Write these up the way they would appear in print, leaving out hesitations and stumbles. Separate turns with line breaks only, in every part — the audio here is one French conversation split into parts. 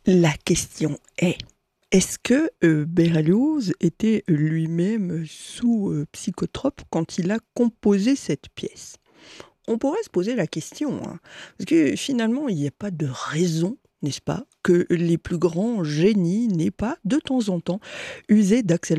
La question est-ce que Berlioz était lui-même sous psychotrope quand il a composé cette pièce? On pourrait se poser la question, hein, parce que finalement, il n'y a pas de raison, n'est-ce pas, que les plus grands génies n'aient pas, de temps en temps, usé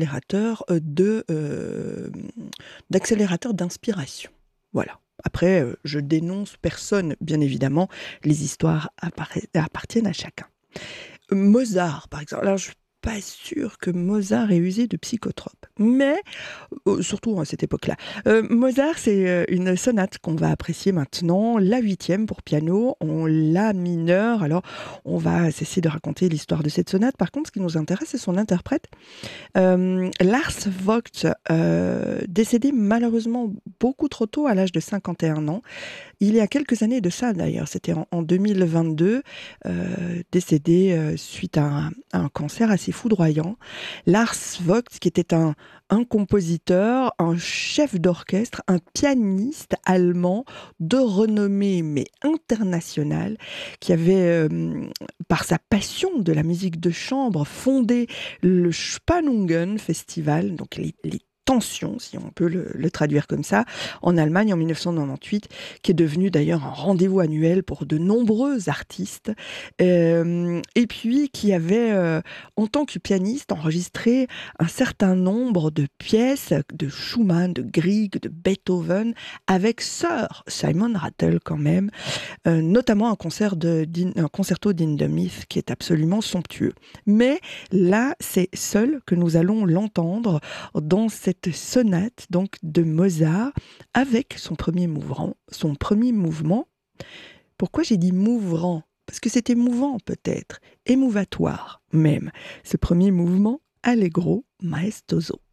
d'accélérateurs d'inspiration. Voilà. Après, je dénonce personne, bien évidemment, les histoires appartiennent à chacun. Mozart, par exemple. Alors, je suis pas sûre que Mozart ait usé de psychotrope, mais surtout à cette époque-là. Mozart, c'est une sonate qu'on va apprécier maintenant, la huitième pour piano, en la mineur. Alors, on va cesser de raconter l'histoire de cette sonate. Par contre, ce qui nous intéresse, c'est son interprète, Lars Vogt, décédé malheureusement beaucoup trop tôt, à l'âge de 51 ans. Il y a quelques années de ça d'ailleurs, c'était en 2022, décédé suite à un cancer assez foudroyant. Lars Vogt, qui était un compositeur, un chef d'orchestre, un pianiste allemand de renommée mais internationale, qui avait, par sa passion de la musique de chambre, fondé le Spannungen Festival, donc les tensions, si on peut le traduire comme ça, en Allemagne en 1998, qui est devenu d'ailleurs un rendez-vous annuel pour de nombreux artistes, et puis qui avait, en tant que pianiste, enregistré un certain nombre de pièces de Schumann, de Grieg, de Beethoven, avec Sir Simon Rattle quand même, notamment un concerto d'Hindemith qui est absolument somptueux. Mais là, c'est seul que nous allons l'entendre dans cette sonate donc de Mozart avec son premier mouvement. Pourquoi j'ai dit mouvant? Parce que c'était mouvant peut-être, émouvatoire même. Ce premier mouvement, Allegro maestoso.